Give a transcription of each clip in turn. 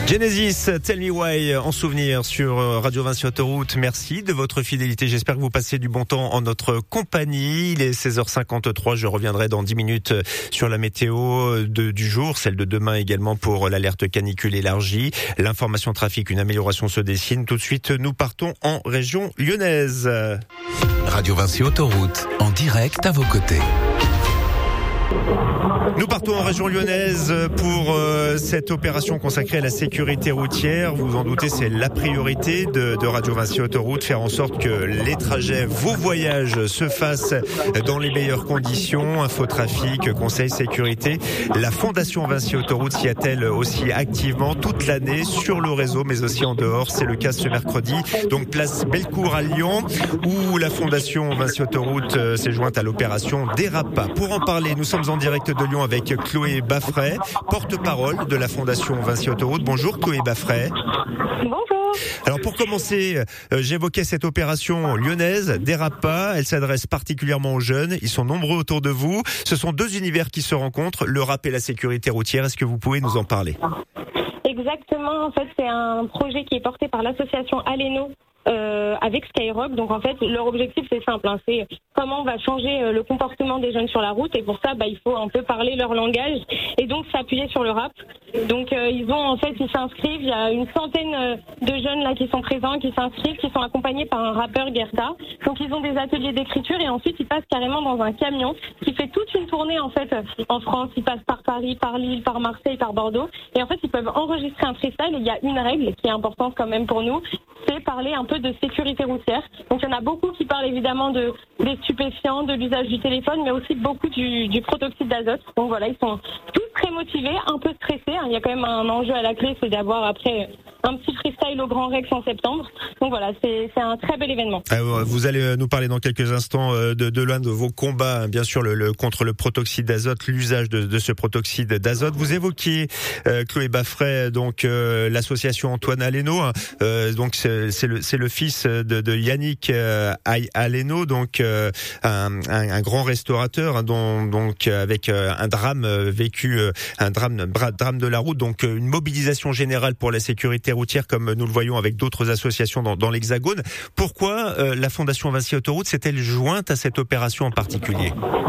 Genesis, Tell Me Why, en souvenir sur Radio Vinci Autoroute. Merci de votre fidélité. J'espère que vous passez du bon temps en notre compagnie. Il est 16h53. Je reviendrai dans 10 minutes sur la météo du jour, celle de demain également pour l'alerte canicule élargie. L'information trafic, une amélioration se dessine. Tout de suite, nous partons en région lyonnaise. Radio Vinci Autoroute, en direct à vos côtés. Nous partons en région lyonnaise pour cette opération consacrée à la sécurité routière. Vous vous en doutez, c'est la priorité de Radio Vinci Autoroute, faire en sorte que les trajets, vos voyages se fassent dans les meilleures conditions. Infotrafic, conseil sécurité. La Fondation Vinci Autoroute s'y attelle aussi activement toute l'année sur le réseau, mais aussi en dehors. C'est le cas ce mercredi. Donc place Bellecour à Lyon, où la Fondation Vinci Autoroute s'est jointe à l'opération Dérape pas. Pour en parler, nous sommes en direct de Lyon avec Chloé Baffray, porte-parole de la Fondation Vinci Autoroute. Bonjour Chloé Baffray. Bonjour. Alors pour commencer, j'évoquais cette opération lyonnaise, Dérape pas. Elle s'adresse particulièrement aux jeunes. Ils sont nombreux autour de vous. Ce sont deux univers qui se rencontrent, le rap et la sécurité routière. Est-ce que vous pouvez nous en parler ? Exactement. En fait, c'est un projet qui est porté par l'association Aleno. Avec Skyrock. Donc en fait, leur objectif c'est simple, c'est comment on va changer le comportement des jeunes sur la route, et pour ça il faut un peu parler leur langage et donc s'appuyer sur le rap. Donc ils s'inscrivent, il y a une centaine de jeunes là qui sont présents, qui s'inscrivent, qui sont accompagnés par un rappeur Gerta. Donc ils ont des ateliers d'écriture et ensuite ils passent carrément dans un camion qui fait toute une tournée en fait en France. Ils passent par Paris, par Lille, par Marseille, par Bordeaux, et en fait ils peuvent enregistrer un freestyle. Et il y a une règle qui est importante quand même pour nous, c'est parler un peu de sécurité routière. Donc il y en a beaucoup qui parlent évidemment des stupéfiants, de l'usage du téléphone, mais aussi beaucoup du protoxyde d'azote. Donc voilà, ils sont tous très motivés, un peu stressés. Il y a quand même un enjeu à la clé, c'est d'avoir après un petit freestyle au Grand Rex en septembre. Donc voilà, c'est un très bel événement. Vous allez nous parler dans quelques instants de l'un de vos combats, bien sûr, contre le protoxyde d'azote, l'usage de ce protoxyde d'azote. Vous évoquiez, Chloé Baffray, donc l'association Antoine Aleno. Donc c'est le fils de Yannick Aleno, donc un grand restaurateur, donc avec un drame vécu, un drame de la route, donc une mobilisation générale pour la sécurité routière, comme nous le voyons avec d'autres associations dans l'Hexagone. Pourquoi la Fondation Vinci Autoroute s'est-elle jointe à cette opération en particulier ?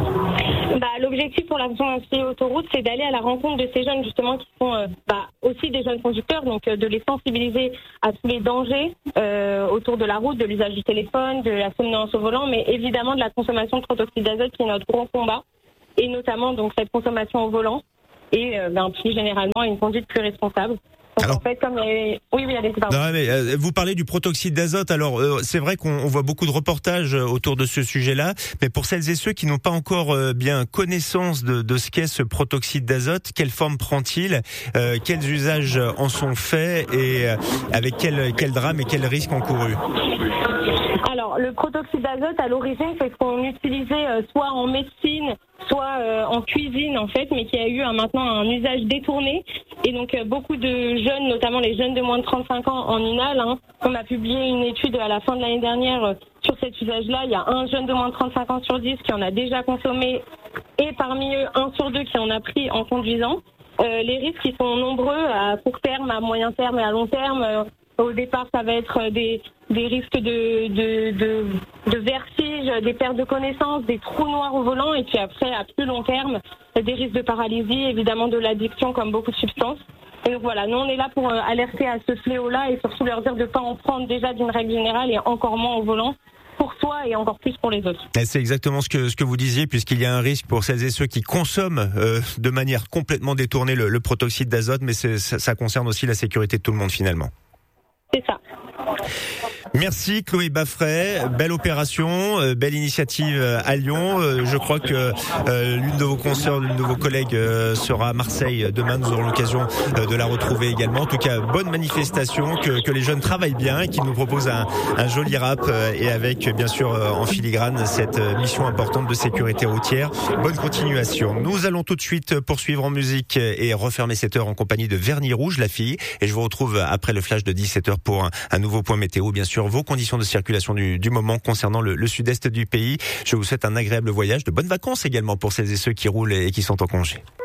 L'objectif pour la Fondation Vinci Autoroute, c'est d'aller à la rencontre de ces jeunes justement qui sont aussi des jeunes conducteurs, donc de les sensibiliser à tous les dangers autour de la route, de l'usage du téléphone, de la somnolence au volant, mais évidemment de la consommation de protoxyde d'azote qui est notre grand combat, et notamment donc cette consommation au volant et plus généralement une conduite plus responsable. Donc, alors, en fait, allez-y, pardon. Non, mais vous parlez du protoxyde d'azote. Alors, c'est vrai qu'on voit beaucoup de reportages autour de ce sujet-là, mais pour celles et ceux qui n'ont pas encore bien connaissance de ce qu'est ce protoxyde d'azote, quelle forme prend-il, quels usages en sont faits et avec quel drame et quel risque encouru ? Alors, le protoxyde d'azote, à l'origine, c'est ce qu'on utilisait soit en médecine, soit en cuisine, en fait, mais qui a eu maintenant un usage détourné. Et donc, beaucoup de jeunes, notamment les jeunes de moins de 35 ans, en inhalent. On a publié une étude à la fin de l'année dernière sur cet usage-là. Il y a un jeune de moins de 35 ans sur 10 qui en a déjà consommé, et parmi eux, 1 sur 2 qui en a pris en conduisant. Les risques, ils sont nombreux, à court terme, à moyen terme et à long terme. Au départ, ça va être des risques de vertige, des pertes de connaissance, des trous noirs au volant, et puis après, à plus long terme, des risques de paralysie, évidemment de l'addiction comme beaucoup de substances. Et donc voilà, nous on est là pour alerter à ce fléau-là et surtout leur dire de ne pas en prendre déjà d'une règle générale et encore moins au volant, pour soi et encore plus pour les autres. Et c'est exactement ce que vous disiez, puisqu'il y a un risque pour celles et ceux qui consomment de manière complètement détournée le protoxyde d'azote, mais ça concerne aussi la sécurité de tout le monde finalement. C'est ça. Merci Chloé Baffray, belle opération, belle initiative à Lyon. Je crois que l'une de vos consoeurs, l'une de vos collègues sera à Marseille demain. Nous aurons l'occasion de la retrouver également. En tout cas, bonne manifestation, que les jeunes travaillent bien et qu'ils nous proposent un joli rap et avec bien sûr en filigrane cette mission importante de sécurité routière. Bonne continuation. Nous allons tout de suite poursuivre en musique et refermer cette heure en compagnie de Vernis Rouge, la fille. Et je vous retrouve après le flash de 17h pour un nouveau point météo, bien sûr, vos conditions de circulation du moment concernant le sud-est du pays. Je vous souhaite un agréable voyage, de bonnes vacances également pour celles et ceux qui roulent et qui sont en congé.